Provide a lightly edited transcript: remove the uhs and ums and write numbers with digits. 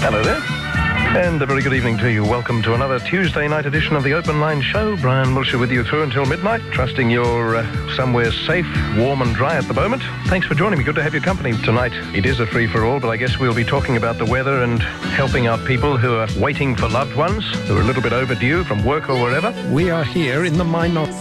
Hello there. And a very good evening to you. Welcome to another Tuesday night edition of the Open Line Show. Brian Wilshire with you through until midnight, trusting you're somewhere safe, warm and dry at the moment. Thanks for joining me. Good to have your company tonight. It is a free-for-all, but I guess we'll be talking about the weather and helping out people who are waiting for loved ones, who are a little bit overdue from work or wherever. We are here in the minority.